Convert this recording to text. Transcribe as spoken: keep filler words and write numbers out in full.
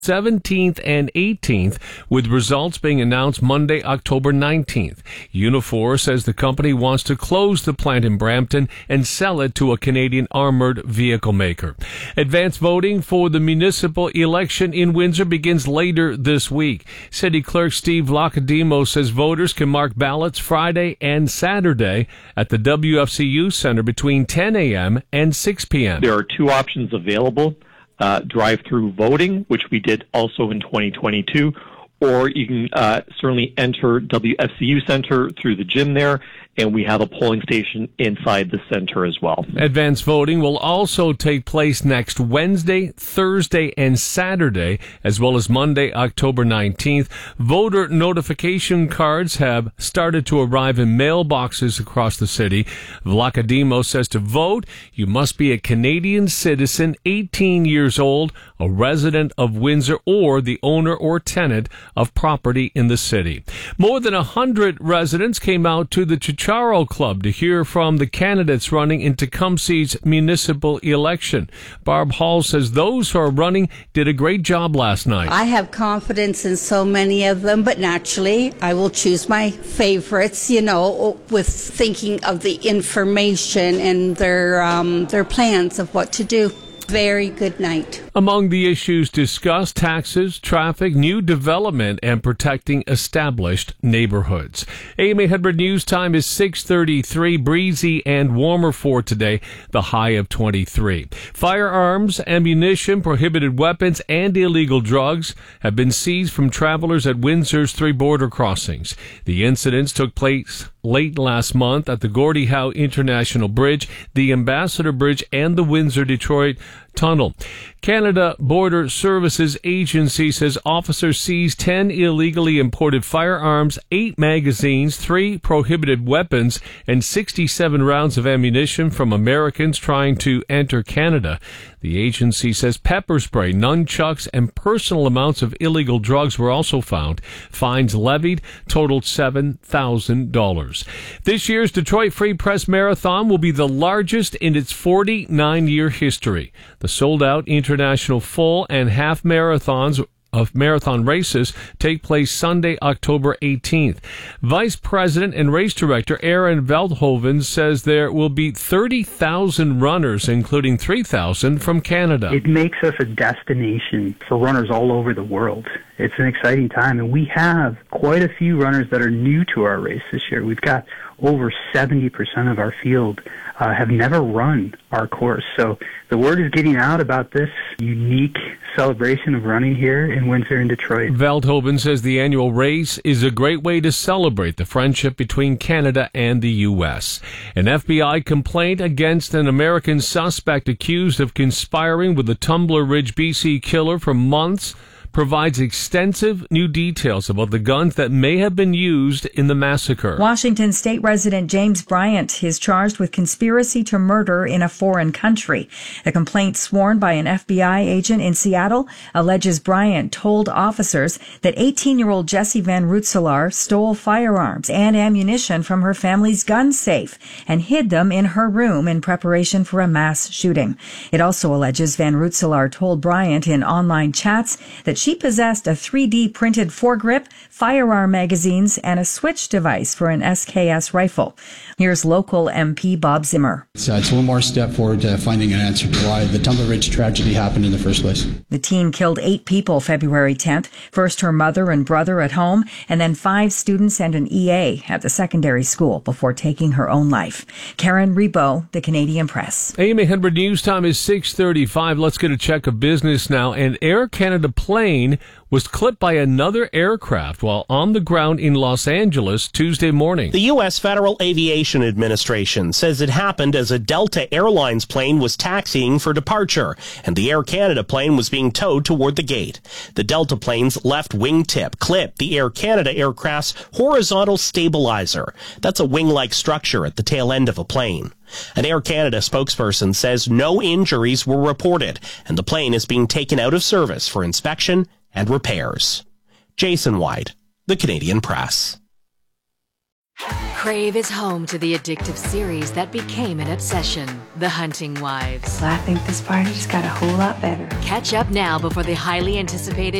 seventeenth and eighteenth, with results being announced Monday, October nineteenth. Unifor says the company wants to close the plant in Brampton and sell it to a Canadian armored vehicle maker. Advance voting for the municipal election in Windsor begins later this week. City Clerk Steve Lacademo says voters can mark ballots Friday and Saturday at the W F C U Center between ten a.m. and six p.m. There are two options available. Uh, drive-through voting, which we did also in twenty twenty-two, or you can uh, certainly enter W F C U Center through the gym there, and we have a polling station inside the center as well. Advance voting will also take place next Wednesday, Thursday, and Saturday, as well as Monday, October nineteenth. Voter notification cards have started to arrive in mailboxes across the city. Vlacademo says to vote, you must be a Canadian citizen, eighteen years old, a resident of Windsor, or the owner or tenant of property in the city. More than one hundred residents came out to the Chicharo Club to hear from the candidates running in Tecumseh's municipal election. Barb Hall says those who are running did a great job last night. I have confidence in so many of them, but naturally I will choose my favorites, you know, with thinking of the information and their um, their plans of what to do. Very good night. Among the issues discussed, taxes, traffic, new development, and protecting established neighborhoods. A M eight hundred News Time is six thirty-three, breezy and warmer for today, the high of twenty-three. Firearms, ammunition, prohibited weapons, and illegal drugs have been seized from travelers at Windsor's three border crossings. The incidents took place late last month at the Gordie Howe International Bridge, the Ambassador Bridge, and the Windsor-Detroit Tunnel. Canada Border Services Agency says officers seized ten illegally imported firearms, eight magazines, three prohibited weapons, and sixty-seven rounds of ammunition from Americans trying to enter Canada. The agency says pepper spray, nunchucks, and personal amounts of illegal drugs were also found. Fines levied totaled seven thousand dollars. This year's Detroit Free Press Marathon will be the largest in its forty-nine-year history. The sold-out international full and half marathons of marathon races take place Sunday, October eighteenth. Vice President and Race Director Aaron Veldhoven says there will be thirty thousand runners, including three thousand from Canada. It makes us a destination for runners all over the world. It's an exciting time, and we have quite a few runners that are new to our race this year. We've got over seventy percent of our field uh, have never run our course. So the word is getting out about this unique celebration of running here in Windsor and Detroit. Veldhoven says the annual race is a great way to celebrate the friendship between Canada and the U S. An F B I complaint against an American suspect accused of conspiring with the Tumbler Ridge, B C killer for months provides extensive new details about the guns that may have been used in the massacre. Washington State resident James Bryant is charged with conspiracy to murder in a foreign country. The complaint sworn by an F B I agent in Seattle alleges Bryant told officers that eighteen-year-old Jessie Van Rootselaar stole firearms and ammunition from her family's gun safe and hid them in her room in preparation for a mass shooting. It also alleges Van Rootselaar told Bryant in online chats that she possessed a three D printed foregrip, firearm magazines, and a switch device for an S K S rifle. Here's local M P Bob Zimmer. So it's one more step forward to finding an answer to why the Tumbler Ridge tragedy happened in the first place. The teen killed eight people February tenth, first her mother and brother at home, and then five students and an E A at the secondary school before taking her own life. Karen Rebo, The Canadian Press. A M eight hundred News Time is six thirty-five. Let's get a check of business now. An Air Canada plane was clipped by another aircraft while on the ground in Los Angeles Tuesday morning. The U S Federal Aviation Administration says it happened as a Delta Airlines plane was taxiing for departure, and the Air Canada plane was being towed toward the gate. The Delta plane's left wingtip clipped the Air Canada aircraft's horizontal stabilizer. That's a wing-like structure at the tail end of a plane. An Air Canada spokesperson says no injuries were reported, and the plane is being taken out of service for inspection and repairs. Jason White, The Canadian Press. Crave is home to the addictive series that became an obsession, The Hunting Wives. I think this party just got a whole lot better. Catch up now before the highly anticipated